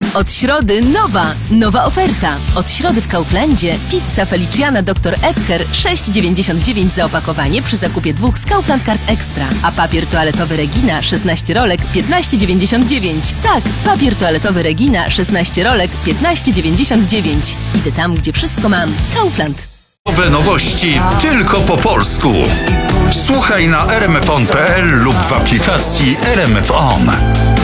Od środy nowa oferta. Od środy w Kauflandzie pizza Feliciana Dr. Edgar 6,99 za opakowanie przy zakupie 2 z Kaufland Card Extra. A papier toaletowy Regina 16 rolek 15,99. Tak, papier toaletowy Regina 16 rolek 15,99. Idę tam, gdzie wszystko mam. Kaufland. Nowe nowości tylko po polsku. Słuchaj na rmfon.pl lub w aplikacji RMF On.